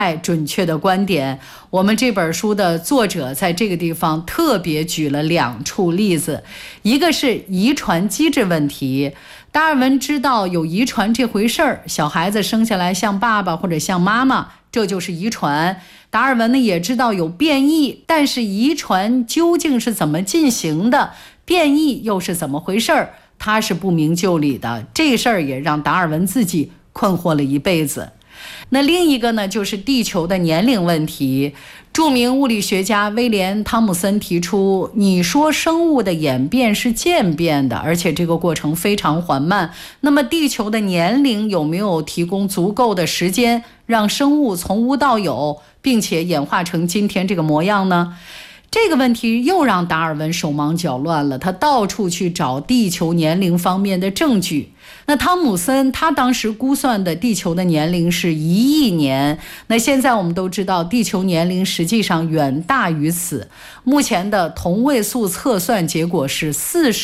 太准确的观点。我们这本书的作者在这个地方特别举了2处例子，一个是遗传机制问题。达尔文知道有遗传这回事儿，小孩子生下来像爸爸或者像妈妈，这就是遗传。达尔文呢也知道有变异，但是遗传究竟是怎么进行的，变异又是怎么回事儿，他是不明就里的。这事儿也让达尔文自己困惑了一辈子。那另一个呢，就是地球的年龄问题。著名物理学家威廉·汤姆森提出，你说生物的演变是渐变的，而且这个过程非常缓慢，那么地球的年龄有没有提供足够的时间让生物从无到有，并且演化成今天这个模样呢？这个问题又让达尔文手忙脚乱了，他到处去找地球年龄方面的证据。那汤姆森他当时估算的地球的年龄是1亿年，那现在我们都知道地球年龄实际上远大于此，目前的同位素测算结果是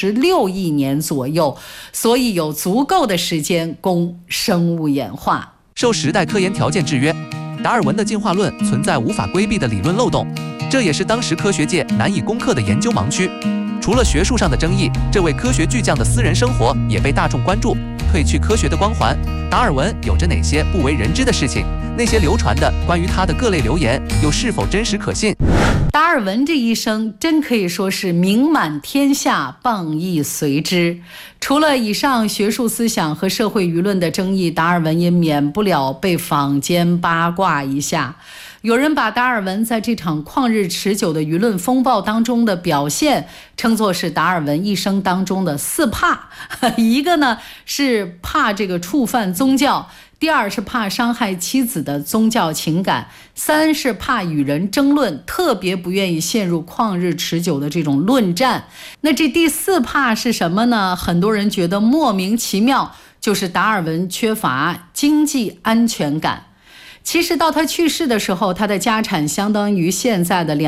46亿年左右，所以有足够的时间供生物演化。 受时代科研条件制约，达尔文的进化论存在无法规避的理论漏洞，这也是当时科学界难以攻克的研究盲区。除了学术上的争议，这位科学巨匠的私人生活也被大众关注。褪去科学的光环，达尔文有着哪些不为人知的事情？那些流传的关于他的各类流言又是否真实可信？ 达尔文这一生真可以说是名满天下，谤亦随之。除了以上学术思想和社会舆论的争议，达尔文也免不了被坊间八卦一下。有人把达尔文在这场旷日持久的舆论风暴当中的表现称作是达尔文一生当中的4怕。一个呢是怕这个触犯宗教，第2是怕伤害妻子的宗教情感，3是怕与人争论，特别不愿意陷入旷日持久的这种论战。那这第4怕是什么呢？很多人觉得莫名其妙，就是达尔文缺乏经济安全感。其实到他去世的时候，他的家产相当于现在的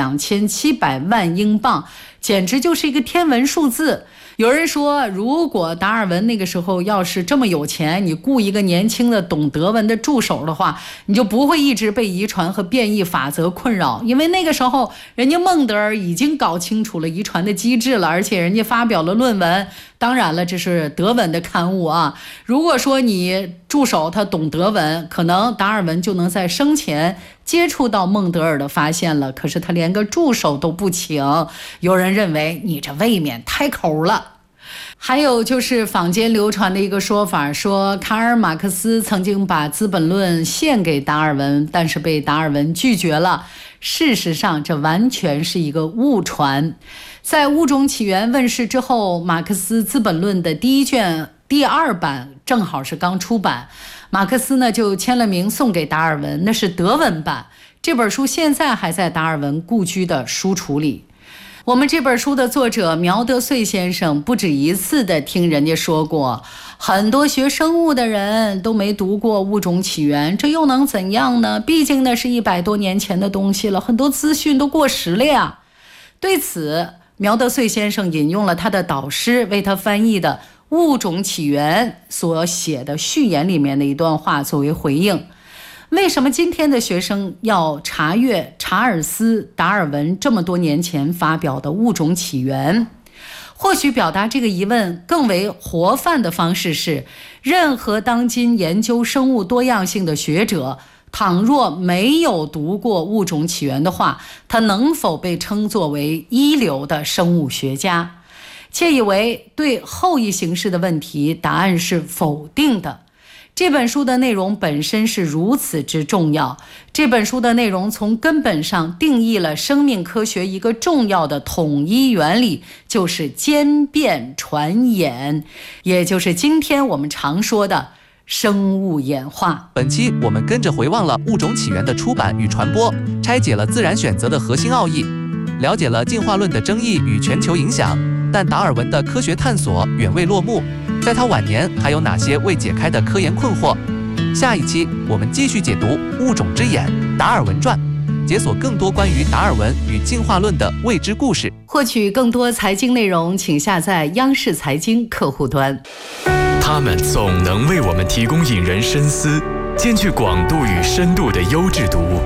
2700万英镑，简直就是一个天文数字。有人说，如果达尔文那个时候要是这么有钱，你雇一个年轻的懂德文的助手的话，你就不会一直被遗传和变异法则困扰，因为那个时候人家孟德尔已经搞清楚了遗传的机制了，而且人家发表了论文。当然了，这是德文的刊物啊。如果说你助手他懂德文，可能达尔文就能在生前接触到孟德尔的发现了，可是他连个助手都不请，有人认为你这未免太抠了。还有就是坊间流传的一个说法，说卡尔马克思曾经把《资本论》献给达尔文，但是被达尔文拒绝了。事实上这完全是一个误传。在《物种起源》问世之后，马克思《资本论》的第1卷第2版正好是刚出版，马克思呢就签了名送给达尔文，那是德文版。这本书现在还在达尔文故居的书橱里。我们这本书的作者苗德穗先生不止一次的听人家说过，很多学生物的人都没读过《物种起源》，这又能怎样呢？毕竟那是100多年前的东西了，很多资讯都过时了呀。对此，苗德穗先生引用了他的导师为他翻译的《物种起源》所写的序言里面的一段话作为回应。为什么今天的学生要查阅查尔斯·达尔文这么多年前发表的《物种起源》？或许表达这个疑问更为活泛的方式是，任何当今研究生物多样性的学者，倘若没有读过《物种起源》的话，他能否被称作为一流的生物学家？窃以为对后一形式的问题，答案是否定的。这本书的内容本身是如此之重要，这本书的内容从根本上定义了生命科学一个重要的统一原理，就是间变传衍，也就是今天我们常说的生物演化。 本期我们跟着回望了《物种起源》的出版与传播，拆解了自然选择的核心奥义，了解了进化论的争议与全球影响。但达尔文的科学探索远未落幕，在他晚年还有哪些未解开的科研困惑？下一期我们继续解读《物种之眼》达尔文传，解锁更多关于达尔文与进化论的未知故事。 获取更多财经内容，请下载央视财经客户端。 他们总能为我们提供引人深思、兼具广度与深度的优质读物。